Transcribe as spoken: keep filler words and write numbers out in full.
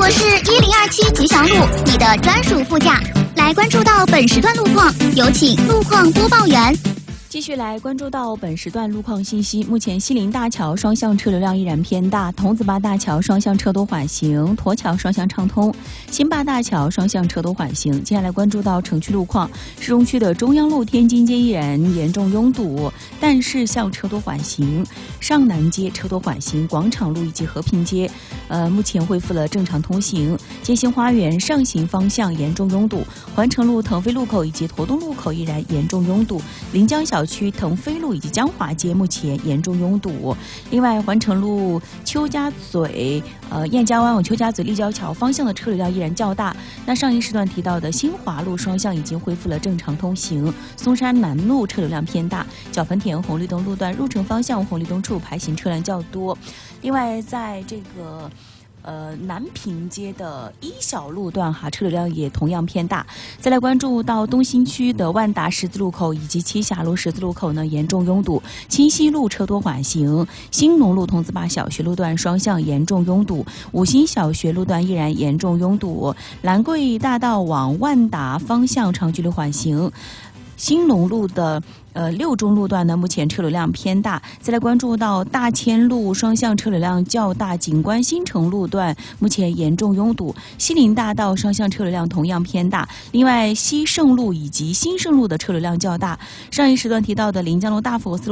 我是一零二七吉祥路，你的专属副驾。来关注到本时段路况，有请路况播报员。 继续来关注到本时段路况信息。目前西林大桥双向车流量依然偏大，桐梓坝大桥双向车多缓行，沱桥双向畅通，新坝大桥双向车多缓行。接下来关注到城区路况，市中区的中央路天津街依然严重拥堵，但是向车多缓行，上南街车多缓行，广场路以及和平街，呃，目前恢复了正常通行。建新花园上行方向严重拥堵，环城路腾飞路口以及驼东路口依然严重拥堵，临江小区腾飞路以及江华街目前严重拥堵。另外，环城路邱家嘴、呃燕家湾往邱家嘴立交桥方向的车流量依然较大。那上一时段提到的新华路双向已经恢复了正常通行，松山南路车流量偏大，角盆田红绿灯路段入城方向红绿灯处排行车辆较多。另外，在这个呃，南平街的一小路段哈，车流量也同样偏大。再来关注到东新区的万达十字路口以及栖霞路十字路口呢，严重拥堵，清溪路车多缓行，兴农路桐梓坝小学路段双向严重拥堵，五新小学路段依然严重拥堵，兰桂大道往万达方向长距离缓行。兴隆路的呃六中路段呢，目前车流量偏大。再来关注到大千路双向车流量较大，景观新城路段目前严重拥堵，西林大道双向车流量同样偏大。另外，西盛路以及新盛路的车流量较大。上一时段提到的临江路大佛寺